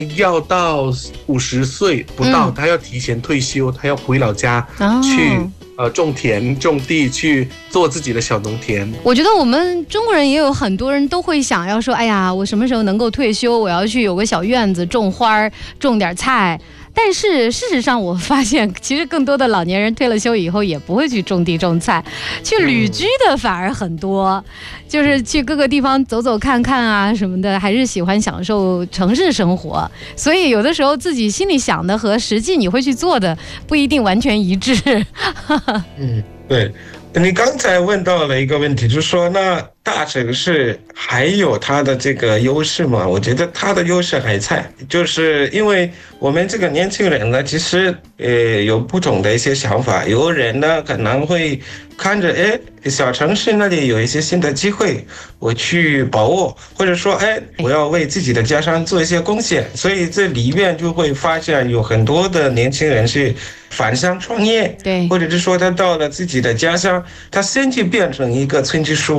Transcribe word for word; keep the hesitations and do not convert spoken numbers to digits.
要到五十岁不到， 嗯他要提前退休，他要回老家哦去呃种田、种地，去做自己的小农田。 我觉得我们中国人也有很多人都会想要说，哎呀，我什么时候能够退休？我要去有个小院子，种花，种点菜。但是事实上，我发现其实更多的老年人退了休以后，也不会去种地种菜，去旅居的反而很多，就是去各个地方走走看看啊什么的，还是喜欢享受城市生活。所以有的时候自己心里想的和实际你会去做的不一定完全一致。 嗯，对。你刚才问到了一个问题，就是说，那大城市还有它的这个优势吗？我觉得它的优势还在，就是因为我们这个年轻人呢，其实呃有不同的一些想法，有人呢可能会看着，哎，小城市那里有一些新的机会，我去把握，或者说，哎，我要为自己的家乡做一些贡献，所以这里面就会发现有很多的年轻人是返乡创业， 对， 或者是说他到了自己的家乡，他先去变成一个村支书，